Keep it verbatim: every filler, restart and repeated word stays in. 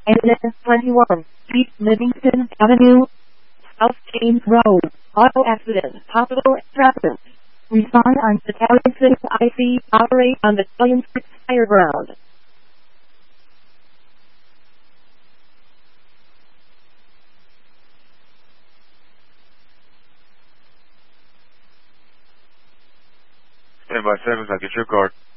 N twenty-one, East Livingston Avenue, South James Road, auto accident, possible traffic. Respond on Battalion six I C, operate on Battalion six fire ground. Stand by seconds, I'll get your card.